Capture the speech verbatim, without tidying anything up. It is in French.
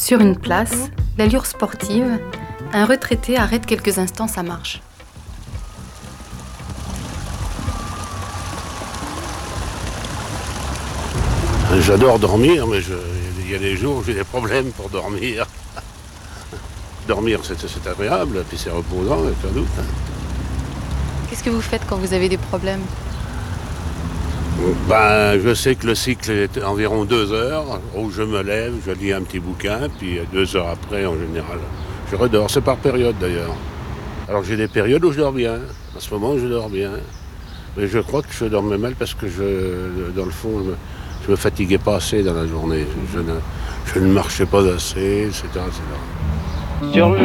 Sur une place, d'allure sportive, un retraité arrête quelques instants sa marche. J'adore dormir, mais il y a des jours où j'ai des problèmes pour dormir. Dormir, c'est, c'est agréable, puis c'est reposant, sans doute. Qu'est-ce que vous faites quand vous avez des problèmes ? Ben, je sais que le cycle est environ deux heures, où je me lève, je lis un petit bouquin, puis deux heures après, en général, je redors. C'est par période, d'ailleurs. Alors j'ai des périodes où je dors bien. En ce moment, je dors bien. Mais je crois que je dormais mal parce que, je, dans le fond, je me, je me fatiguais pas assez dans la journée. Je ne, je ne marchais pas assez, et cetera, et cetera. Sur